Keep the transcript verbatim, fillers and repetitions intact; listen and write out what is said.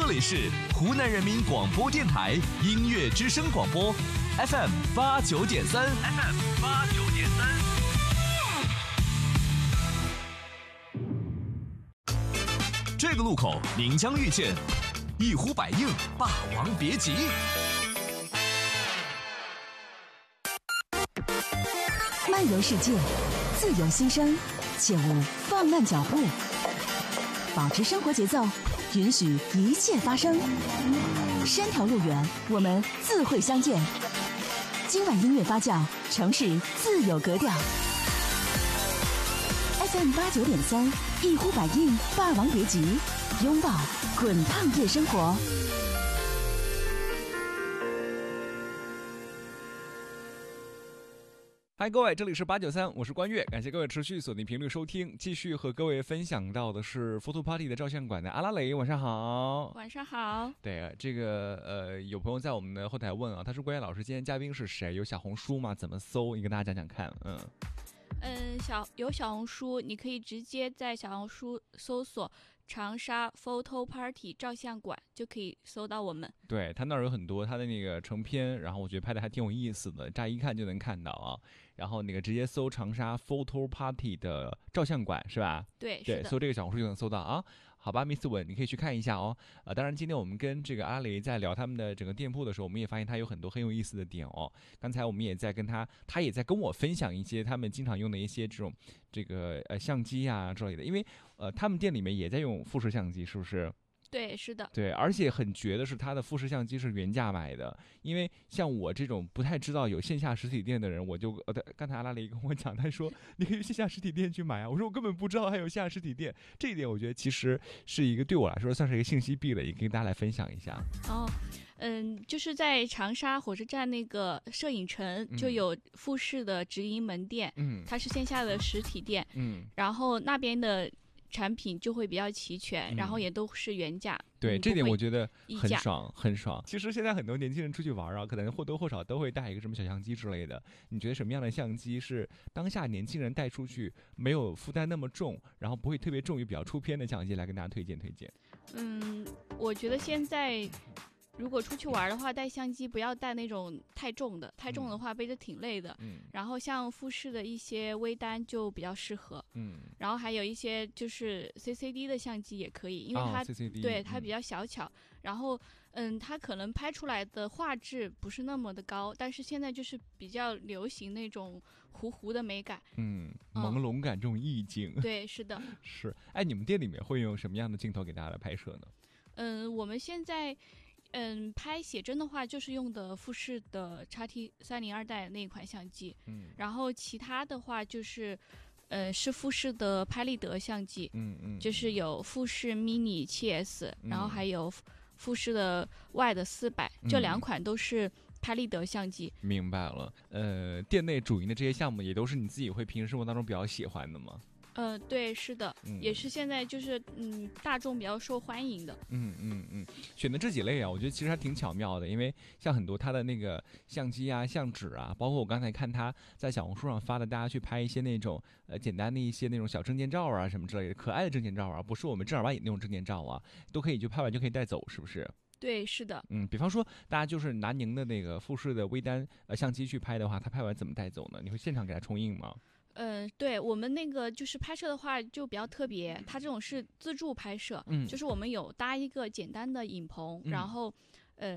这里是湖南人民广播电台音乐之声广播 F M 八九点三 ，F M 八九点三。这个路口您将遇见一呼百应，霸王别姬。 漫游世界，自由心声，切勿放慢脚步，保持生活节奏，允许一切发生。山条路远，我们自会相见。今晚音乐发酵，城市自有格调。F M 八九点三，一呼百应，霸王别姬，拥抱滚烫夜生活。 嗨，各位，这里是八九三，我是关悦，感谢各位持续锁定频率收听。继续和各位分享到的是 Photo Party 的照相馆的阿拉蕾，晚上好。 晚上好。 对，这个呃，有朋友在我们的后台问啊，他说关悦老师，今天嘉宾是谁？有小红书吗？怎么搜？你跟大家讲讲看。嗯嗯，小有小红书，你可以直接在小红书搜索长沙 Photo Party 照相馆，就可以搜到我们。 对，他那儿有很多他的那个成片，然后我觉得拍的还挺有意思的，乍一看就能看到啊。然后那个直接搜长沙 Photo Party 的照相馆是吧？ 对， 对，搜这个小红书就能搜到啊。好吧 ，Miss 文，你可以去看一下哦。呃，当然，今天我们跟这个阿雷在聊他们的整个店铺的时候，我们也发现他有很多很有意思的点哦。刚才我们也在跟他，他也在跟我分享一些他们经常用的一些这种这个呃相机啊之类的，因为呃他们店里面也在用富士相机，是不是？ 对，是的。 对，而且很绝的是，它的富士相机是原价买的。因为像我这种不太知道有线下实体店的人，我就呃，刚才阿拉蕾跟我讲，他说你可以线下实体店去买啊。我说我根本不知道还有线下实体店，这一点我觉得其实是一个对我来说算是一个信息壁了，也跟大家来分享一下。 哦，嗯，就是在长沙火车站那个摄影城就有富士的直营门店，嗯，它是线下的实体店，嗯，然后那边的产品就会比较齐全，嗯、然后也都是原价。 对、嗯、这点我觉得很爽，很爽。其实现在很多年轻人出去玩啊，可能或多或少都会带一个什么小相机之类的。你觉得什么样的相机是当下年轻人带出去没有负担那么重，然后不会特别重于比较出片的相机来跟大家推荐推荐？ 嗯，我觉得现在如果出去玩的话，带相机不要带那种太重的，太重的话背着挺累的。嗯，然后像富士的一些微单就比较适合。嗯，然后还有一些就是 C C D 的相机也可以，因为它、 哦、C C D, 对它比较小巧、嗯，然后嗯，它可能拍出来的画质不是那么的高，但是现在就是比较流行那种糊糊的美感。 嗯，朦胧感这种意境。 嗯、对，是的。 是，哎，你们店里面会用什么样的镜头给大家来拍摄呢？ 嗯，我们现在。嗯，拍写真的话，就是用的富士的 X T 三零二代那一款相机。嗯，然后其他的话就是，呃，是富士的拍立得相机。嗯嗯，就是有富士 Mini 七 S，、嗯、然后还有富士的 Y 的四百、嗯，这两款都是拍立得相机。 明白了。呃，店内主营的这些项目也都是你自己会平时生活当中比较喜欢的吗？ 呃，对，是的、嗯，也是现在就是嗯大众比较受欢迎的。 嗯嗯嗯，选的这几类啊，我觉得其实还挺巧妙的，因为像很多它的那个相机啊、相纸啊，包括我刚才看他在小红书上发的，大家去拍一些那种呃简单的一些那种小证件照啊什么之类的，可爱的证件照啊，不是我们正儿八经那种证件照啊，都可以就拍完就可以带走，是不是？ 对，是的。 嗯，比方说大家就是拿您的那个富士的微单呃相机去拍的话，他拍完怎么带走呢？你会现场给他冲印吗？ 呃，对，我们那个就是拍摄的话就比较特别，它这种是自助拍摄，嗯，就是我们有搭一个简单的影棚，嗯、然后